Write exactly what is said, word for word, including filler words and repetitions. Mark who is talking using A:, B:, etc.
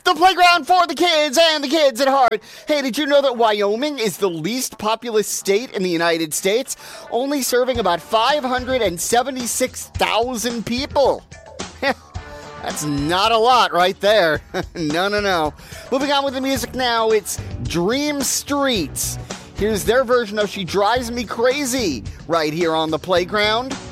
A: The playground for the kids and the kids at heart. Hey, did you know that Wyoming is the least populous state in the United States, only serving about five hundred seventy-six thousand people? That's not a lot right there. No, no, no. Moving on with the music now, it's Dream Streets. Here's their version of She Drives Me Crazy right here on the playground.